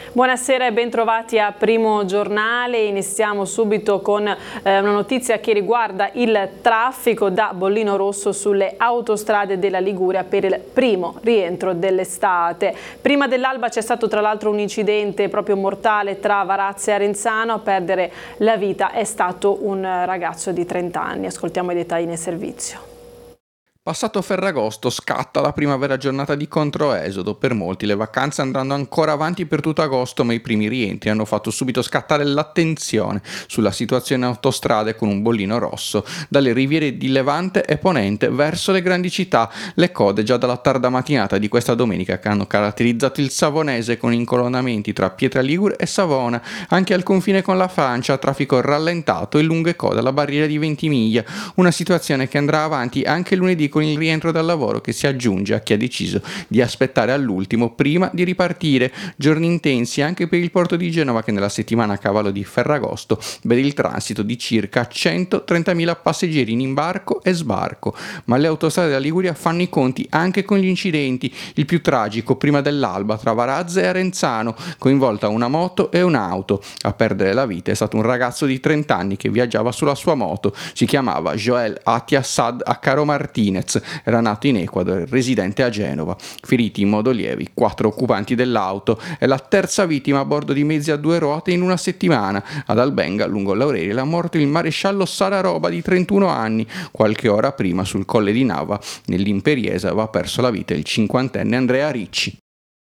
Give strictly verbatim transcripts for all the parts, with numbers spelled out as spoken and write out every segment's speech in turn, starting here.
Buonasera e bentrovati a Primo Giornale. Iniziamo subito con eh, una notizia che riguarda il traffico da bollino rosso sulle autostrade della Liguria per il primo rientro dell'estate. Prima dell'alba c'è stato tra l'altro un incidente proprio mortale tra Varazze e Arenzano. A perdere la vita è stato un ragazzo di trenta anni. Ascoltiamo i dettagli nel servizio. Passato Ferragosto scatta la primavera giornata di controesodo. Per molti le vacanze andranno ancora avanti per tutto agosto, ma i primi rientri hanno fatto subito scattare l'attenzione sulla situazione autostrade con un bollino rosso dalle riviere di Levante e Ponente verso le grandi città. Le code già dalla tarda mattinata di questa domenica che hanno caratterizzato il Savonese con incolonnamenti tra Pietra Ligure e Savona. Anche al confine con la Francia traffico rallentato e lunghe code alla barriera di Ventimiglia, una situazione che andrà avanti anche lunedì con il rientro dal lavoro, che si aggiunge a chi ha deciso di aspettare all'ultimo prima di ripartire. Giorni intensi anche per il porto di Genova, che nella settimana a cavallo di Ferragosto vede il transito di circa centotrentamila passeggeri in imbarco e sbarco. Ma le autostrade della Liguria fanno i conti anche con gli incidenti. Il più tragico prima dell'alba tra Varazze e Arenzano, coinvolta una moto e un'auto. A perdere la vita è stato un ragazzo di trenta anni che viaggiava sulla sua moto. Si chiamava Joel Atiassad Accaro Martinez. Era nato in Ecuador, residente a Genova. Feriti in modo lievi quattro occupanti dell'auto. È la terza vittima a bordo di mezzi a due ruote in una settimana. Ad Albenga, lungo l'Aurelia, è morto il maresciallo Sararoba di trentuno anni. Qualche ora prima, sul Colle di Nava, nell'Imperiese, aveva perso la vita il cinquantenne Andrea Ricci.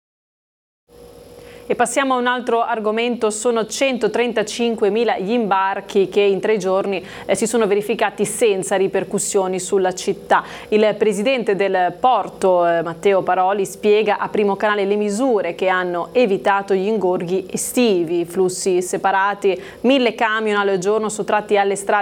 E passiamo a un altro argomento. Sono centotrentacinquemila gli imbarchi che in tre giorni eh, si sono verificati senza ripercussioni sulla città. Il presidente del porto, eh, Matteo Paroli, spiega a Primo Canale le misure che hanno evitato gli ingorghi estivi, flussi separati, mille camion al giorno sottratti alle strade